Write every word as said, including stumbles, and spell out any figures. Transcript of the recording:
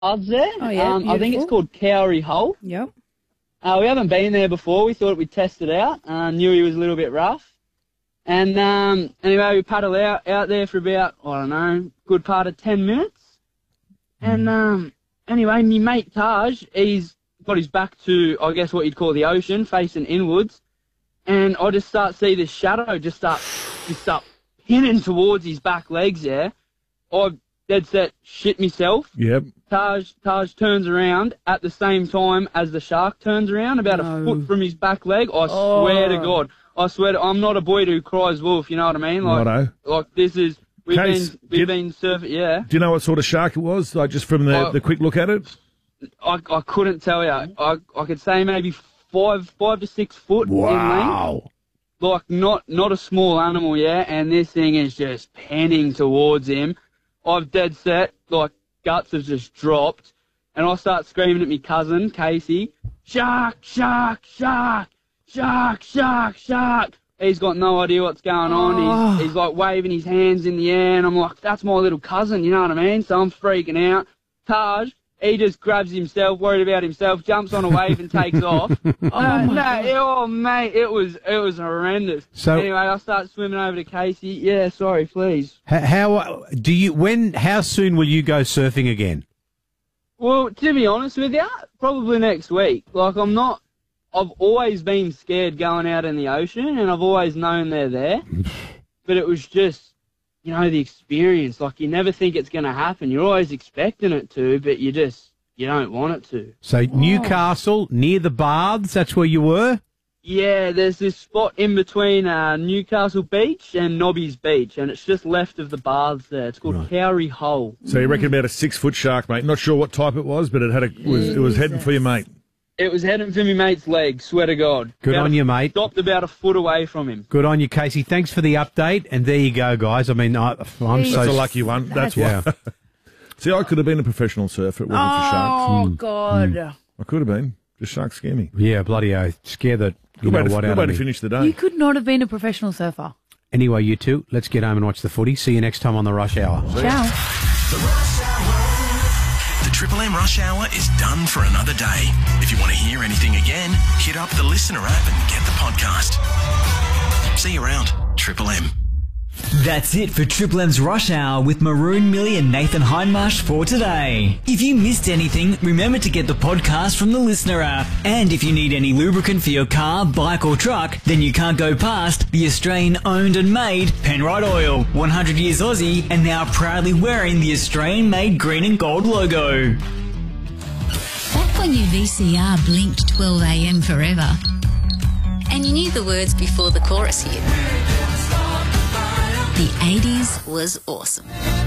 Baths there. Oh, yeah, um, I think it's beautiful. called Cowrie Hole. Yep. Uh, we haven't been there before. We thought we'd test it out. Uh, knew he was a little bit rough. And um, anyway, we paddled out, out there for about, I don't know, good part of ten minutes. And um, anyway, my mate Taj, he's got his back to, I guess, what you'd call the ocean, facing inwards. And I just start see this shadow just start, just start pinning towards his back legs, yeah. I dead set shit myself. Yep. Taj Taj turns around at the same time as the shark turns around, about No. a foot from his back leg. I Oh. swear to God. I swear to, I'm not a boy who cries wolf, you know what I mean? Like, Righto. like this is, we've Case, been, we've did- been surfing, yeah. Do you know what sort of shark it was? Like just from the, Oh. the quick look at it? I, I couldn't tell you. I, I could say maybe five, five to six foot in length. Wow. Like, not, not a small animal, yeah, and this thing is just panning towards him. I've dead set, like, guts have just dropped, and I start screaming at my cousin, Casey, shark, shark, shark, shark, shark, shark. He's got no idea what's going on. Oh. He's, he's, like, waving his hands in the air, and I'm like, that's my little cousin, you know what I mean? So I'm freaking out. Taj, he just grabs himself, worried about himself, jumps on a wave and takes off. oh, no, no, it- oh, mate, it was it was horrendous. So- anyway, I start swimming over to Casey. Yeah, sorry, please. How, how do you? When? How soon will you go surfing again? Well, to be honest with you, probably next week. Like, I'm not... I've always been scared going out in the ocean, and I've always known they're there. But it was just, you know, the experience. Like, you never think it's going to happen. You're always expecting it to, but you just, you don't want it to. So Newcastle, near the baths. That's where you were. Yeah, there's this spot in between uh, Newcastle Beach and Nobby's Beach, and it's just left of the baths there. It's called Cowrie Hole. So you reckon about a six foot shark, mate? Not sure what type it was, but it had a was it was heading for you, mate. It was heading for me mate's leg, swear to God. Good About on a- you, mate. Stopped about a foot away from him. Good on you, Casey. Thanks for the update. And there you go, guys. I mean, I, I'm so That's a lucky one. That's Yeah. why. See, I could have been a professional surfer. It wasn't for sharks. Oh, God. I could have been. Just sharks scare me. Yeah, bloody oath. Scare the you Good way know to, what good out way of to me. finish the You day. could not have been a professional surfer. Anyway, you two, let's get home and watch the footy. See you next time on the Rush Hour. Ciao. The Triple M Rush Hour is done for another day. If you want to hear anything again, hit up the Listener app and get the podcast. See you around, Triple M. That's it for Triple M's Rush Hour with Maroon Millie and Nathan Hindmarsh for today. If you missed anything, remember to get the podcast from the Listener app. And if you need any lubricant for your car, bike or truck, then you can't go past the Australian owned and made Penrite Oil. one hundred years Aussie and now proudly wearing the Australian made green and gold logo. Back when your V C R blinked twelve a m forever, and you knew the words before the chorus hit. The eighties was awesome.